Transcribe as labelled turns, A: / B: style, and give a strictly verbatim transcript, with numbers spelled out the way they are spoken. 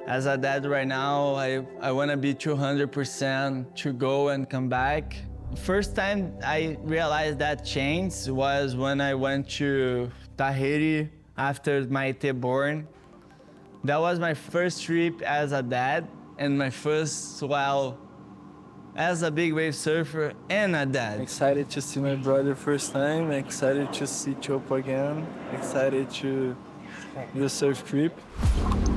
A: As a dad right now, I, I want to be two hundred percent to go and come back. First time I realized that change was when I went to Tahiti after Maite born. That was my first trip as a dad and my first, well, as a big wave surfer and a dad.
B: Excited to see my brother first time, excited to see Chopo again, excited to do a surf trip.